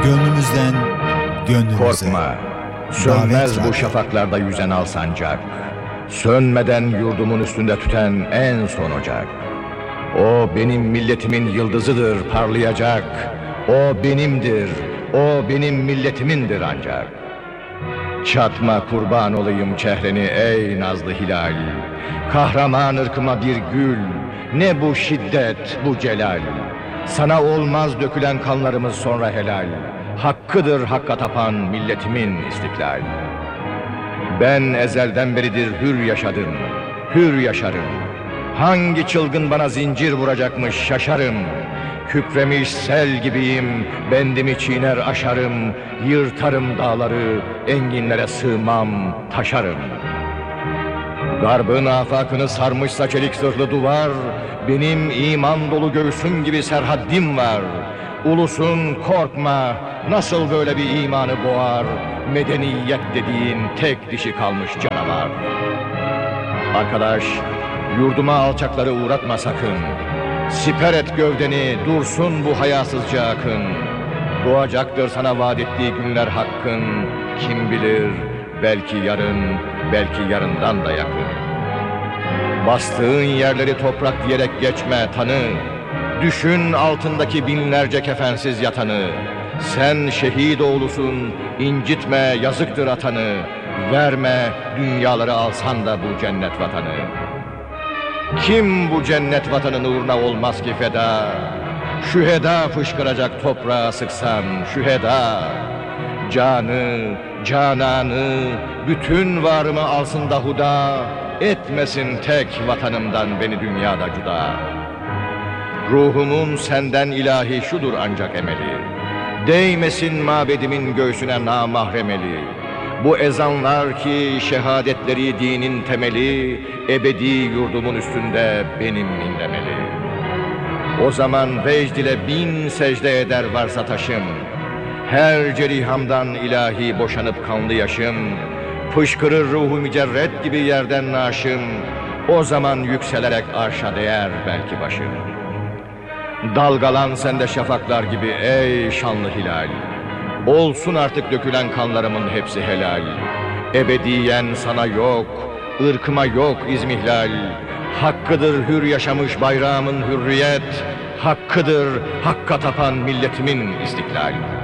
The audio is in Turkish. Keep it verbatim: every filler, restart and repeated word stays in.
Gönlümüzden gönlümüze. Korkma, sönmez Davet bu radyo. şafaklarda yüzen al sancak. Sönmeden yurdumun üstünde tüten en son ocak. O benim milletimin yıldızıdır parlayacak. O benimdir, o benim milletimindir ancak. Çatma kurban olayım çehreni ey nazlı hilal. Kahraman ırkıma bir gül, ne bu şiddet bu celal. Sana olmaz dökülen kanlarımız sonra helal. Hakkıdır hakka tapan milletimin istiklal. Ben ezelden beridir hür yaşadım, hür yaşarım. Hangi çılgın bana zincir vuracakmış şaşarım. Kükremiş sel gibiyim, bendimi çiğner aşarım. Yırtarım dağları, enginlere sığmam, taşarım. Garbın afakını sarmışsa çelik zırhlı duvar, benim iman dolu göğsüm gibi serhaddim var. Ulusun korkma, nasıl böyle bir imanı boğar, medeniyet dediğin tek dişi kalmış canavar. Arkadaş, yurduma alçakları uğratma sakın. Siper et gövdeni, dursun bu hayasızca akın. Doğacaktır sana vaat ettiği günler hakkın. Kim bilir, belki yarın, belki yarından da yakın. Bastığın yerleri toprak diyerek geçme tanı. Düşün altındaki binlerce kefensiz yatanı. Sen şehit oğlusun, incitme yazıktır atanı. Verme dünyaları alsan da bu cennet vatanı. Kim bu cennet vatanın uğruna olmaz ki feda? Şüheda fışkıracak toprağa sıksan şüheda. Canı, cananı, bütün varımı alsın da huda. Etmesin tek vatanımdan beni dünyada cüda. Ruhumun senden ilahi şudur ancak emeli. Değmesin mabedimin göğsüne namahremeli. Bu ezanlar ki şehadetleri dinin temeli, ebedi yurdumun üstünde benim inlemeli. O zaman vecd ile bin secde eder varsa taşım. Her cerihamdan ilahi boşanıp kanlı yaşım. Fışkırır ruhu mücerret gibi yerden naşım. O zaman yükselerek arşa değer belki başım. Dalgalan sende şafaklar gibi ey şanlı hilal. Olsun artık dökülen kanlarımın hepsi helal. Ebediyen sana yok, ırkıma yok izmihlal. Hakkıdır hür yaşamış bayrağımın hürriyet. Hakkıdır hakka tapan milletimin istiklal.